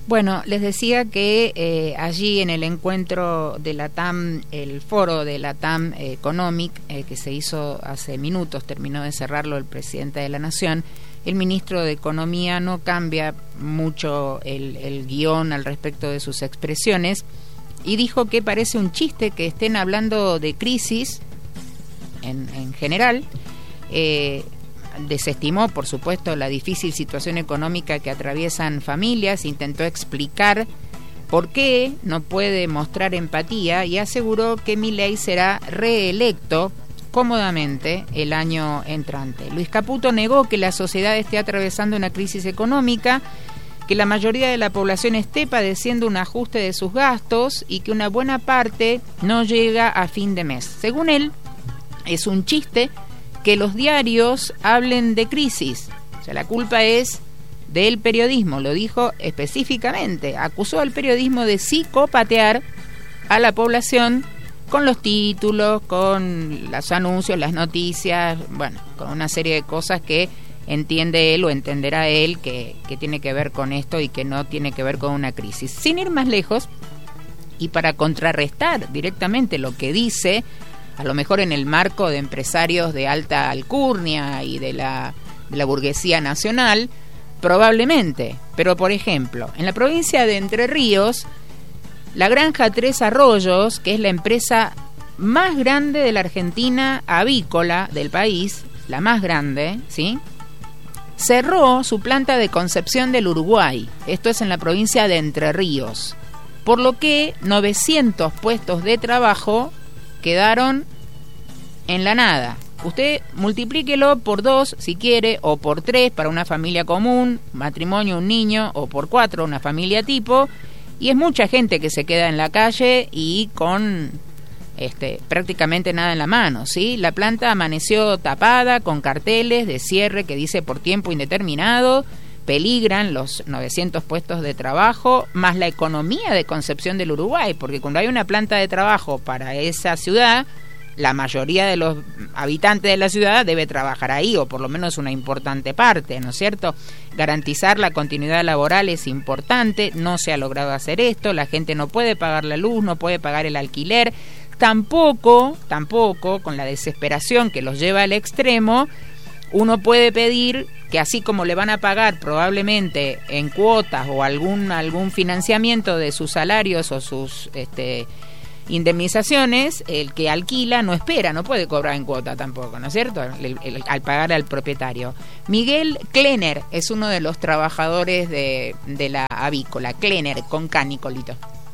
Bueno, les decía que allí en el encuentro de la TAM, el foro de la TAM Economic, que se hizo hace minutos, terminó de cerrarlo el presidente de la Nación, el ministro de Economía no cambia mucho el guión al respecto de sus expresiones y dijo que parece un chiste que estén hablando de crisis en general. Desestimó, por supuesto, la difícil situación económica que atraviesan familias, intentó explicar por qué no puede mostrar empatía y aseguró que Milei será reelecto cómodamente el año entrante. Luis Caputo negó que la sociedad esté atravesando una crisis económica, que la mayoría de la población esté padeciendo un ajuste de sus gastos y que una buena parte no llega a fin de mes. Según él, es un chiste que los diarios hablen de crisis. O sea, la culpa es del periodismo, lo dijo específicamente. Acusó al periodismo de psicopatear a la población con los títulos, con los anuncios, las noticias, bueno, con una serie de cosas que entiende él o entenderá él que tiene que ver con esto y que no tiene que ver con una crisis. Sin ir más lejos, y para contrarrestar directamente lo que dice, a lo mejor en el marco de empresarios de alta alcurnia y de la burguesía nacional, probablemente. Pero, por ejemplo, en la provincia de Entre Ríos, la granja Tres Arroyos, que es la empresa más grande de la Argentina avícola del país, la más grande, ¿sí?, cerró su planta de Concepción del Uruguay. Esto es en la provincia de Entre Ríos. Por lo que 900 puestos de trabajo quedaron en la nada. Usted multiplíquelo por 2 si quiere, o por 3 para una familia común, matrimonio, un niño, o por 4 una familia tipo, y es mucha gente que se queda en la calle y con prácticamente nada en la mano, ¿sí? La planta amaneció tapada con carteles de cierre que dice por tiempo indeterminado. Peligran los 900 puestos de trabajo, más la economía de Concepción del Uruguay, porque cuando hay una planta de trabajo para esa ciudad, la mayoría de los habitantes de la ciudad debe trabajar ahí, o por lo menos una importante parte, ¿no es cierto? Garantizar la continuidad laboral es importante, no se ha logrado hacer esto, la gente no puede pagar la luz, no puede pagar el alquiler, tampoco, con la desesperación que los lleva al extremo, uno puede pedir que así como le van a pagar probablemente en cuotas o algún financiamiento de sus salarios o sus indemnizaciones, el que alquila no espera, no puede cobrar en cuota tampoco, ¿no es cierto?, al pagar al propietario. Miguel Klenner es uno de los trabajadores de la avícola, Klenner con K, Nicolito.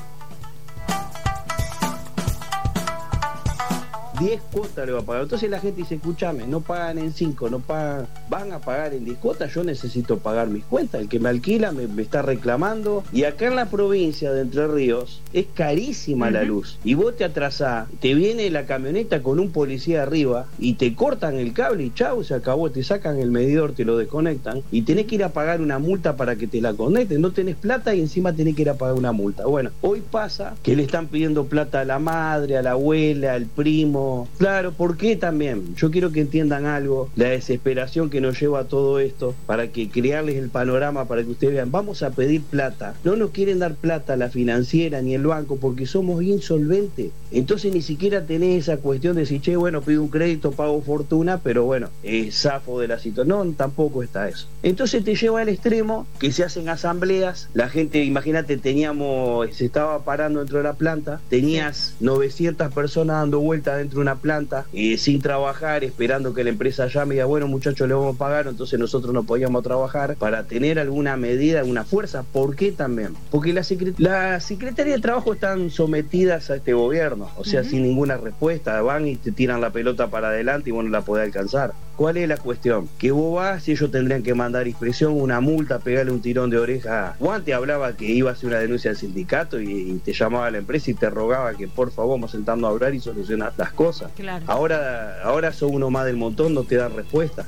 10 cuotas le va a pagar. Entonces la gente dice, escúchame, no pagan en 5, no pagan, van a pagar en 10 cuotas, yo necesito pagar mis cuentas, el que me alquila me está reclamando. Y acá en la provincia de Entre Ríos es carísima la luz, y vos te atrasás, te viene la camioneta con un policía arriba y te cortan el cable y chau, se acabó, te sacan el medidor, te lo desconectan y tenés que ir a pagar una multa para que te la conecten, no tenés plata y encima tenés que ir a pagar una multa. Bueno, hoy pasa que le están pidiendo plata a la madre, a la abuela, al primo. Claro, ¿por qué también? Yo quiero que entiendan algo, la desesperación que nos lleva a todo esto, para que crearles el panorama, para que ustedes vean, vamos a pedir plata, no nos quieren dar plata la financiera ni el banco porque somos insolventes, entonces ni siquiera tenés esa cuestión de decir, che, bueno, pido un crédito, pago fortuna, pero bueno, zafo de la situación, no, tampoco está eso. Entonces te lleva al extremo que se hacen asambleas, la gente, imagínate, se estaba parando dentro de la planta, tenías 900 personas dando vueltas dentro de una planta, sin trabajar, esperando que la empresa llame y diga, bueno, muchachos, le vamos a pagar, entonces nosotros no podíamos trabajar para tener alguna medida, alguna fuerza. ¿Por qué también? Porque la Secretaría de Trabajo están sometidas a este gobierno, o sea, sin ninguna respuesta, van y te tiran la pelota para adelante y vos no la podés alcanzar. ¿Cuál es la cuestión? Que vos vas y ellos tendrían que mandar inspección, una multa, pegarle un tirón de oreja. Vos antes hablaba que iba a hacer una denuncia al sindicato y te llamaba a la empresa y te rogaba que por favor vamos sentando a hablar y solucionar las cosas. Claro. Ahora sos uno más del montón, no te da respuesta.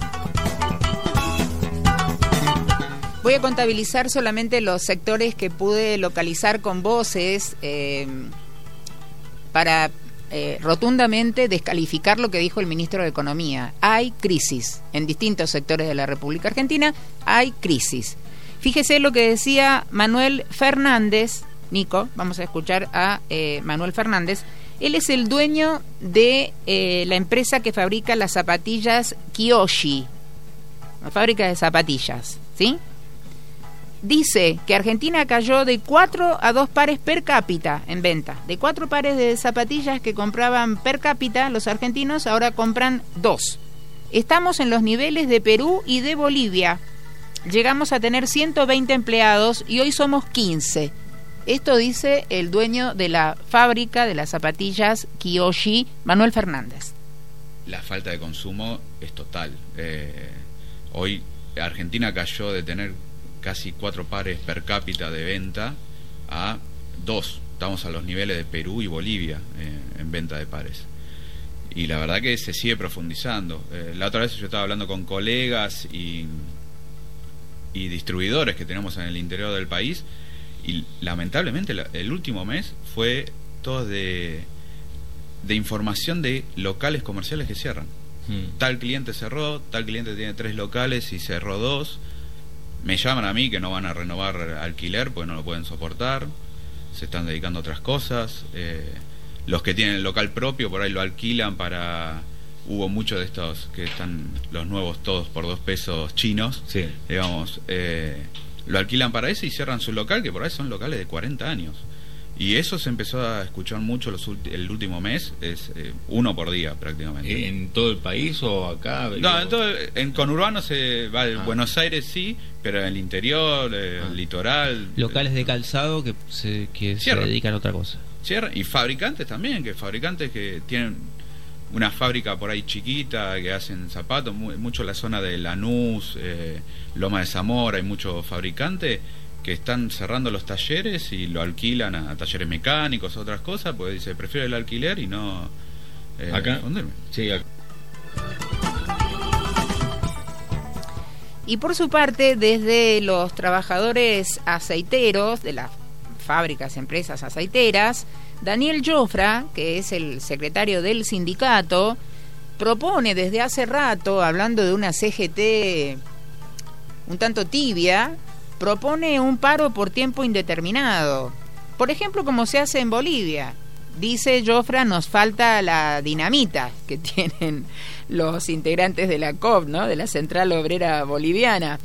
Voy a contabilizar solamente los sectores que pude localizar con voces para rotundamente descalificar lo que dijo el ministro de Economía. Hay crisis en distintos sectores de la República Argentina, hay crisis. Fíjese lo que decía Manuel Fernández. Nico, vamos a escuchar a Manuel Fernández. Él es el dueño de la empresa que fabrica las zapatillas Kiyoshi, la fábrica de zapatillas, ¿sí? Dice que Argentina cayó de 4 a 2 pares per cápita en venta. De 4 pares de zapatillas que compraban per cápita los argentinos, ahora compran 2. Estamos en los niveles de Perú y de Bolivia. Llegamos a tener 120 empleados y hoy somos 15. Esto dice el dueño de la fábrica de las zapatillas Kiyoshi, Manuel Fernández. La falta de consumo es total. Hoy Argentina cayó de tener casi 4 pares per cápita de venta a 2. Estamos a los niveles de Perú y Bolivia en venta de pares. Y la verdad que se sigue profundizando. La otra vez yo estaba hablando con colegas y distribuidores que tenemos en el interior del país, y lamentablemente el último mes fue todo de información de locales comerciales que cierran. Tal cliente cerró, tal cliente tiene 3 locales y cerró 2. Me llaman a mí que no van a renovar alquiler porque no lo pueden soportar, se están dedicando a otras cosas. Los que tienen el local propio por ahí lo alquilan para... Hubo muchos de estos que están los nuevos todos por 2 pesos chinos, sí. Digamos, lo alquilan para eso y cierran su local, que por ahí son locales de 40 años. Y eso se empezó a escuchar mucho el último mes, es 1 por día prácticamente. ¿En todo el país o acá? No, en conurbano se va, Buenos Aires sí, pero en el interior, el litoral... Locales de calzado que se dedican a otra cosa. Cierran, y fabricantes también, fabricantes que tienen una fábrica por ahí chiquita, que hacen zapatos, mucho en la zona de Lanús, Loma de Zamora, hay muchos fabricantes que están cerrando los talleres y lo alquilan a talleres mecánicos, otras cosas, pues dice, prefiero el alquiler y no acá fundirme. Sí, acá. Y por su parte, desde los trabajadores aceiteros de las fábricas, empresas aceiteras, Daniel Jofra, que es el secretario del sindicato, propone desde hace rato, hablando de una CGT un tanto tibia, propone un paro por tiempo indeterminado. Por ejemplo, como se hace en Bolivia. Dice Jofra, nos falta la dinamita que tienen los integrantes de la COP, ¿no? De la Central Obrera Boliviana.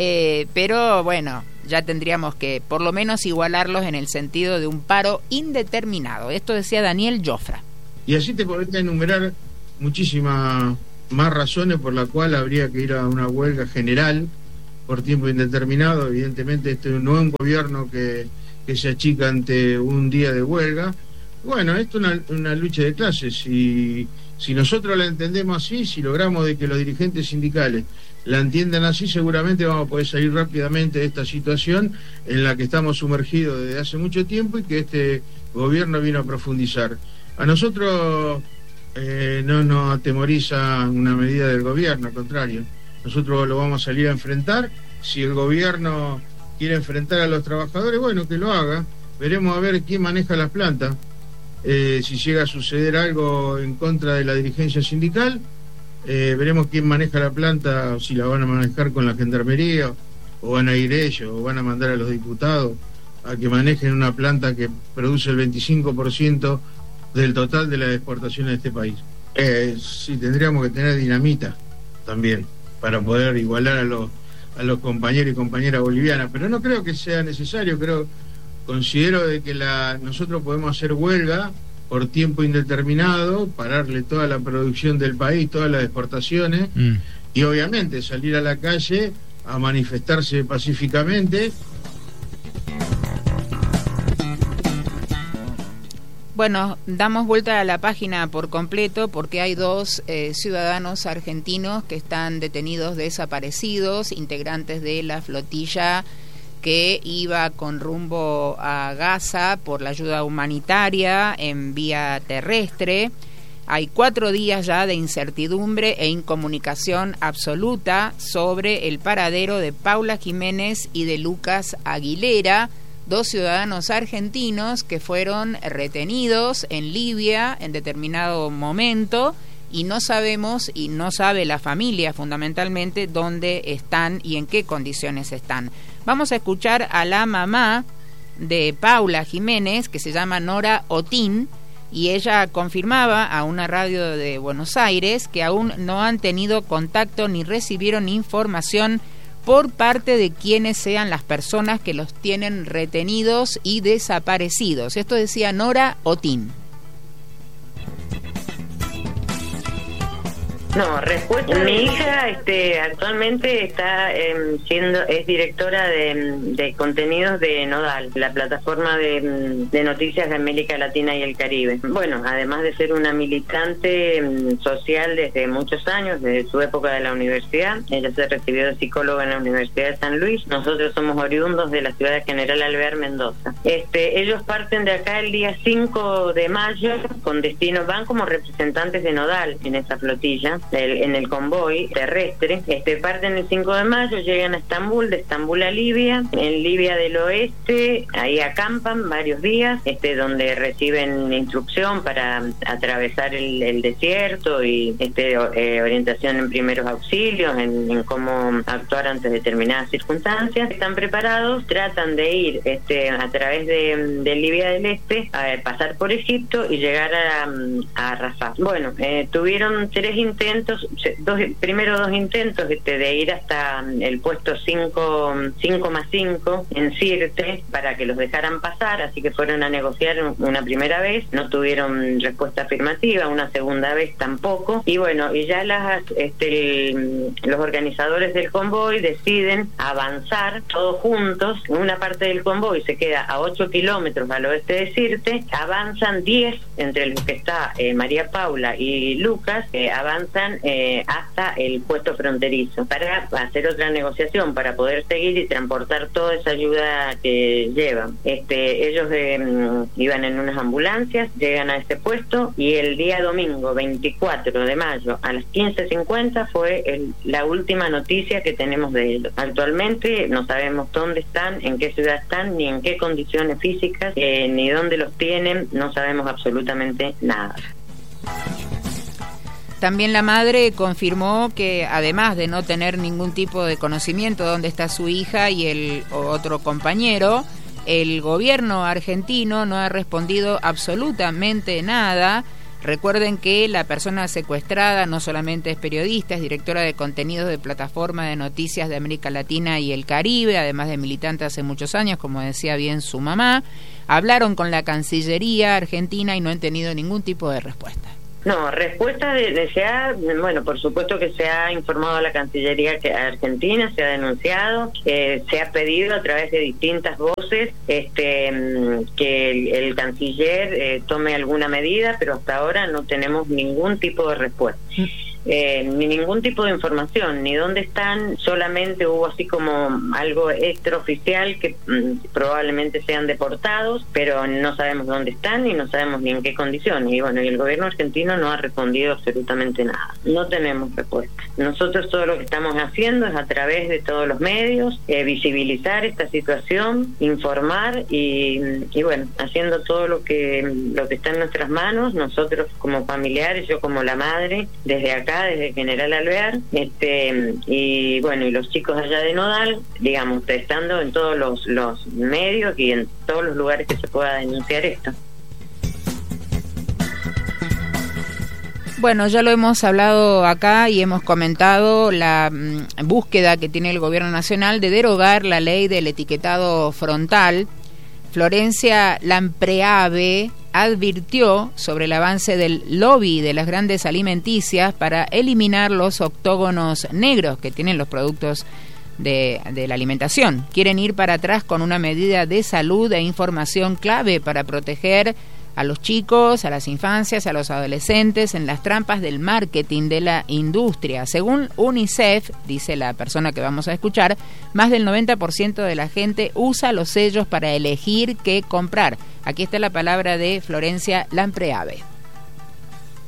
Pero bueno, ya tendríamos que por lo menos igualarlos en el sentido de un paro indeterminado. Esto decía Daniel Jofra. Y así te podría enumerar muchísimas más razones por las cuales habría que ir a una huelga general por tiempo indeterminado. Evidentemente este no es un gobierno que se achica ante un día de huelga. Bueno, esto es una lucha de clases, y si nosotros la entendemos así, si logramos de que los dirigentes sindicales la entiendan así, seguramente vamos a poder salir rápidamente de esta situación en la que estamos sumergidos desde hace mucho tiempo y que este gobierno vino a profundizar. A nosotros no nos atemoriza una medida del gobierno, al contrario, nosotros lo vamos a salir a enfrentar. Si el gobierno quiere enfrentar a los trabajadores, bueno, que lo haga, veremos a ver quién maneja las plantas. Si llega a suceder algo en contra de la dirigencia sindical, veremos quién maneja la planta, o si la van a manejar con la gendarmería, o van a ir ellos, o van a mandar a los diputados a que manejen una planta que produce el 25% del total de las exportaciones de este país. Sí, tendríamos que tener dinamita también para poder igualar a los compañeros y compañeras bolivianas, pero no creo que sea necesario. Considero de que nosotros podemos hacer huelga por tiempo indeterminado, pararle toda la producción del país, todas las exportaciones, y obviamente salir a la calle a manifestarse pacíficamente. Bueno, damos vuelta a la página por completo porque hay 2 ciudadanos argentinos que están detenidos desaparecidos, integrantes de la flotilla que iba con rumbo a Gaza por la ayuda humanitaria en vía terrestre. Hay 4 días ya de incertidumbre e incomunicación absoluta sobre el paradero de Paula Jiménez y de Lucas Aguilera, 2 ciudadanos argentinos que fueron retenidos en Libia en determinado momento y no sabemos, y no sabe la familia fundamentalmente, dónde están y en qué condiciones están. Vamos a escuchar a la mamá de Paula Jiménez, que se llama Nora Otín, y ella confirmaba a una radio de Buenos Aires que aún no han tenido contacto ni recibieron información por parte de quienes sean las personas que los tienen retenidos y desaparecidos. Esto decía Nora Otín. No, respuesta. Mi hija actualmente está es directora de contenidos de Nodal, la plataforma de noticias de América Latina y el Caribe. Bueno, además de ser una militante social desde muchos años, desde su época de la universidad, ella se recibió de psicóloga en la Universidad de San Luis. Nosotros somos oriundos de la ciudad de General Alvear, Mendoza. Ellos parten de acá el día 5 de mayo con destino, van como representantes de Nodal en esa flotilla, en el convoy terrestre. Parten el 5 de mayo, llegan a Estambul, de Estambul a Libia. En Libia del Oeste, ahí acampan varios días, donde reciben instrucción para atravesar el desierto y orientación en primeros auxilios, en cómo actuar ante determinadas circunstancias. Están preparados, tratan de ir a través de Libia del Este, a pasar por Egipto y llegar a Rafah. Bueno, tuvieron 3 intentos, primero dos intentos de ir hasta el puesto 5+5 en Sirte para que los dejaran pasar, así que fueron a negociar una primera vez, no tuvieron respuesta afirmativa, una segunda vez tampoco, y bueno, y ya los organizadores del convoy deciden avanzar todos juntos. Una parte del convoy se queda a 8 kilómetros al oeste de Sirte, avanzan 10, entre los que está María Paula y Lucas, avanzan hasta el puesto fronterizo para hacer otra negociación, para poder seguir y transportar toda esa ayuda que llevan. Ellos iban en unas ambulancias, llegan a ese puesto, y el día domingo 24 de mayo a las 15:50 fue la última noticia que tenemos de ellos. Actualmente no sabemos dónde están, en qué ciudad están, ni en qué condiciones físicas, ni dónde los tienen, no sabemos absolutamente nada. También la madre confirmó que, además de no tener ningún tipo de conocimiento de dónde está su hija y el otro compañero, el gobierno argentino no ha respondido absolutamente nada. Recuerden que la persona secuestrada no solamente es periodista, es directora de contenidos de plataforma de noticias de América Latina y el Caribe, además de militante hace muchos años, como decía bien su mamá. Hablaron con la Cancillería argentina y no han tenido ningún tipo de respuesta. No, respuesta bueno, por supuesto que se ha informado a la Cancillería argentina, se ha denunciado, se ha pedido a través de distintas voces que el canciller tome alguna medida, pero hasta ahora no tenemos ningún tipo de respuesta. Ni ningún tipo de información, ni dónde están. Solamente hubo así como algo extraoficial que probablemente sean deportados, pero no sabemos dónde están y no sabemos ni en qué condiciones. Y bueno, y el gobierno argentino no ha respondido absolutamente nada. No tenemos respuesta. Nosotros todo lo que estamos haciendo es a través de todos los medios, visibilizar esta situación, informar y bueno, haciendo todo lo que está en nuestras manos. Nosotros como familiares, yo como la madre, desde acá, desde General Alvear, y bueno, y los chicos allá de Nodal, digamos, estando en todos los medios y en todos los lugares que se pueda denunciar esto. Bueno, ya lo hemos hablado acá y hemos comentado la búsqueda que tiene el gobierno nacional de derogar la ley del etiquetado frontal. Florencia Lampreave advirtió sobre el avance del lobby de las grandes alimenticias para eliminar los octógonos negros que tienen los productos de la alimentación. Quieren ir para atrás con una medida de salud e información clave para proteger a los chicos, a las infancias, a los adolescentes en las trampas del marketing de la industria. Según UNICEF, dice la persona que vamos a escuchar, más del 90% de la gente usa los sellos para elegir qué comprar. Aquí está la palabra de Florencia Lampreave.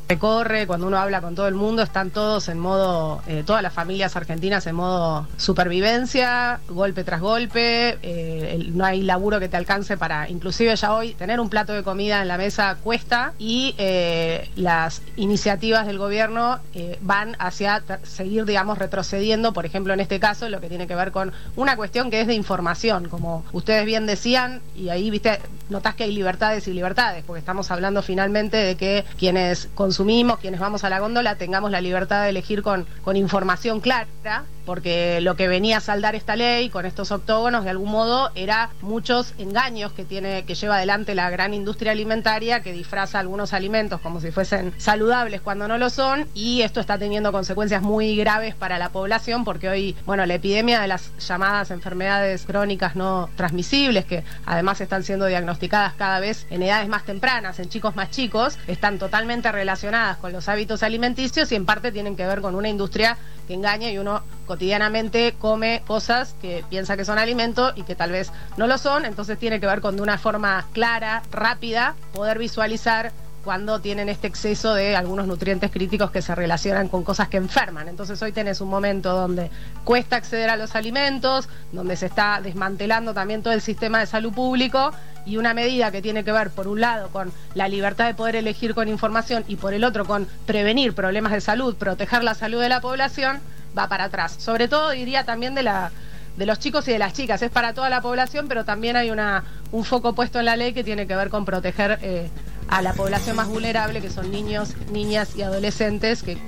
recorre, cuando uno habla con todo el mundo, están todos en modo, todas las familias argentinas en modo supervivencia, golpe tras golpe, no hay laburo que te alcance para, inclusive ya hoy, tener un plato de comida en la mesa cuesta, y las iniciativas del gobierno van hacia seguir, digamos, retrocediendo, por ejemplo, en este caso, lo que tiene que ver con una cuestión que es de información, como ustedes bien decían, y ahí, viste, notás que hay libertades y libertades, porque estamos hablando finalmente de que quienes consumimos, quienes vamos a la góndola, tengamos la libertad de elegir con información clara, porque lo que venía a saldar esta ley con estos octógonos, de algún modo, era muchos engaños que lleva adelante la gran industria alimentaria, que disfraza algunos alimentos como si fuesen saludables cuando no lo son, y esto está teniendo consecuencias muy graves para la población, porque hoy, bueno, la epidemia de las llamadas enfermedades crónicas no transmisibles, que además están siendo diagnosticadas cada vez en edades más tempranas, en chicos más chicos, están totalmente relacionadas con los hábitos alimenticios y en parte tienen que ver con una industria que engaña, y uno cotidianamente come cosas que piensa que son alimento y que tal vez no lo son. Entonces tiene que ver con, de una forma clara, rápida, poder visualizar cuando tienen este exceso de algunos nutrientes críticos que se relacionan con cosas que enferman. Entonces hoy tenés un momento donde cuesta acceder a los alimentos, donde se está desmantelando también todo el sistema de salud público, y una medida que tiene que ver, por un lado, con la libertad de poder elegir con información, y por el otro, con prevenir problemas de salud, proteger la salud de la población, va para atrás. Sobre todo, diría, también de los chicos y de las chicas. Es para toda la población, pero también hay un foco puesto en la ley que tiene que ver con proteger a la población más vulnerable, que son niños, niñas y adolescentes, que...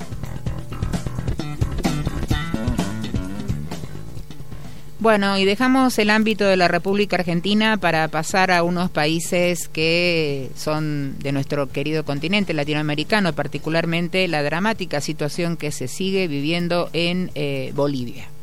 Bueno, y dejamos el ámbito de la República Argentina para pasar a unos países que son de nuestro querido continente latinoamericano, particularmente la dramática situación que se sigue viviendo en Bolivia.